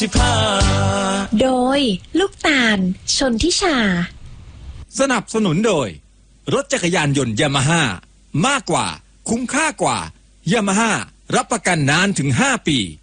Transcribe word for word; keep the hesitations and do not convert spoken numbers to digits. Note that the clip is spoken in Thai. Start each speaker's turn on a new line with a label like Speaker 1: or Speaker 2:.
Speaker 1: สิบห้า
Speaker 2: โดยลูกตาลชนทิชา
Speaker 3: สนับสนุนโดยรถจักรยานยนต์ยามาฮ่ามากกว่าคุ้มค่ากว่ายามาฮ่ารับประกันนานถึงห้าปี